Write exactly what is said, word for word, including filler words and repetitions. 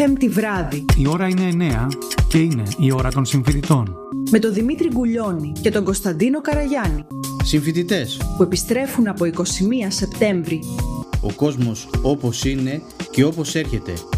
Πέμπτη βράδυ. Η ώρα είναι εννέα και είναι η ώρα των συμφοιτητών. Με τον Δημήτρη Γκουλιώνη και τον Κωνσταντίνο Καραγιάννη. Συμφοιτητές που επιστρέφουν από εικοστή πρώτη Σεπτέμβρη. Ο κόσμος όπως είναι και όπως έρχεται.